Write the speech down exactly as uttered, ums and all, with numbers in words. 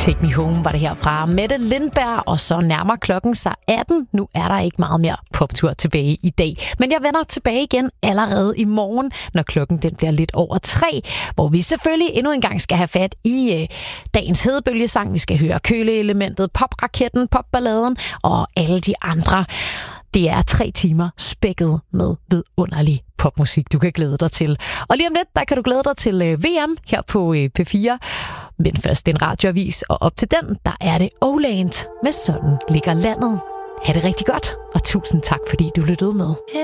Take Me Home var det her fra Mette Lindberg, og så nærmer klokken sig atten. Nu er der ikke meget mere poptur tilbage i dag. Men jeg vender tilbage igen allerede i morgen, når klokken den bliver lidt over tre, hvor vi selvfølgelig endnu en gang skal have fat i øh, dagens hedebølgesang. Vi skal høre køleelementet, popraketten, popballaden og alle de andre. Det er tre timer spækket med vidunderlig popmusik, du kan glæde dig til. Og lige om lidt, der kan du glæde dig til øh, V M her på øh, P fire. Men først en radioavis, og op til den, der er det Oland med Sådan ligger landet. Ha' det rigtig godt, og tusind tak, fordi du lyttede med.